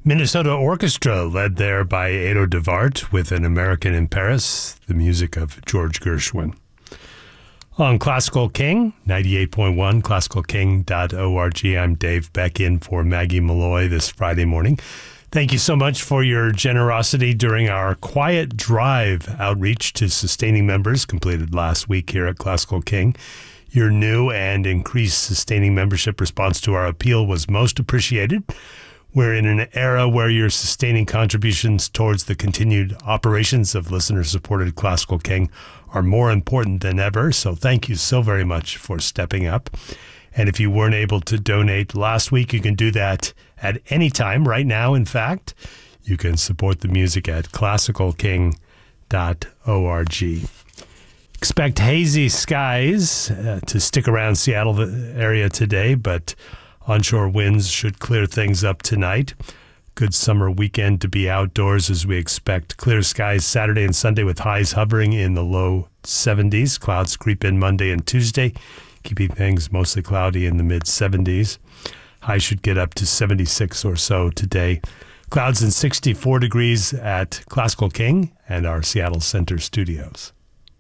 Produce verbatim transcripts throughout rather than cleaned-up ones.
Minnesota Orchestra, led there by Edo de Wart with An American in Paris, the music of George Gershwin. On Classical King, ninety-eight point one, classical king dot org, I'm Dave Beck in for Maggie Malloy this Friday morning. Thank you so much for your generosity during our Quiet Drive outreach to sustaining members completed last week here at Classical King. Your new and increased sustaining membership response to our appeal was most appreciated. We're in an era where your sustaining contributions towards the continued operations of listener-supported Classical King are more important than ever, so thank you so very much for stepping up. And if you weren't able to donate last week, you can do that at any time, right now, in fact. You can support the music at classical king dot org. Expect hazy skies uh, to stick around Seattle area today, but onshore winds should clear things up tonight. Good summer weekend to be outdoors as we expect clear skies Saturday and Sunday with highs hovering in the low seventies. Clouds creep in Monday and Tuesday, keeping things mostly cloudy in the mid seventies. Highs should get up to seventy-six or so today. Clouds and sixty-four degrees at Classical King and our Seattle Center studios.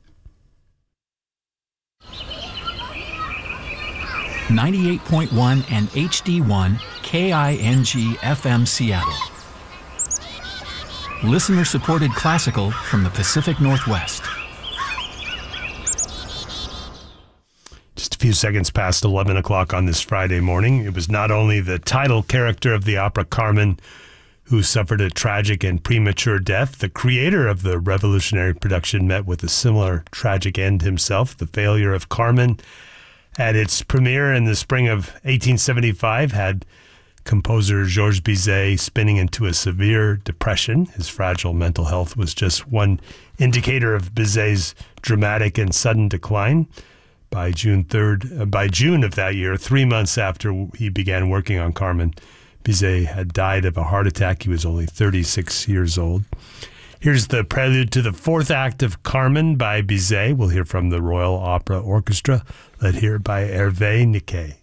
ninety-eight point one and H D one K I N G F M Seattle. Listener-supported classical from the Pacific Northwest. Just a few seconds past eleven o'clock on this Friday morning. It was not only the title character of the opera Carmen who suffered a tragic and premature death. The creator of the revolutionary production met with a similar tragic end himself. The failure of Carmen at its premiere in the spring of eighteen seventy-five had composer Georges Bizet spinning into a severe depression. His fragile mental health was just one indicator of Bizet's dramatic and sudden decline. By June third, uh, by June of that year, three months after he began working on Carmen, Bizet had died of a heart attack. He was only thirty-six years old. Here's the prelude to the fourth act of Carmen by Bizet. We'll hear from the Royal Opera Orchestra, led here by Hervé Niquet.